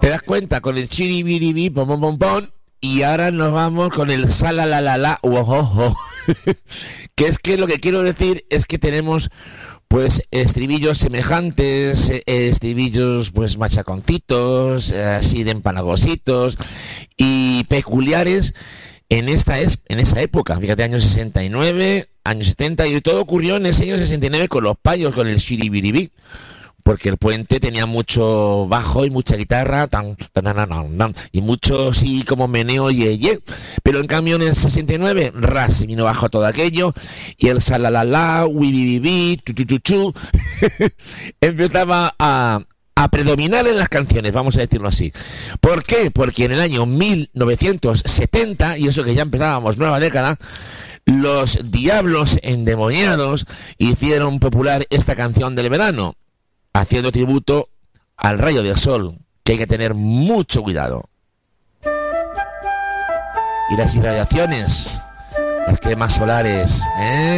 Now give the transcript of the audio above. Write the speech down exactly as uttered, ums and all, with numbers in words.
¿Te das cuenta? Con el chiribiribi, pom pom pom pom, y ahora nos vamos con el salalalala, ojojo. Que es que lo que quiero decir es que tenemos pues estribillos semejantes, eh, estribillos pues machaconcitos, eh, así de empalagositos y peculiares en esta es en esa época. Fíjate, años sesenta y nueve, años setenta, y todo ocurrió en ese año sesenta y nueve con los payos, con el shiribiribí, porque el puente tenía mucho bajo y mucha guitarra, tan, tan, tan, tan, tan, y mucho sí como meneo ye, ye. Pero en cambio en el sesenta y nueve, ras, vino bajo todo aquello, y el salalala, wibibibi, tu tu tu tu, empezaba a, a predominar en las canciones, vamos a decirlo así. ¿Por qué? Porque en el año mil novecientos setenta, y eso que ya empezábamos nueva década, los Diablos Endemoniados hicieron popular esta canción del verano, haciendo tributo al rayo del sol, que hay que tener mucho cuidado. Y las irradiaciones, las cremas solares, ¿eh?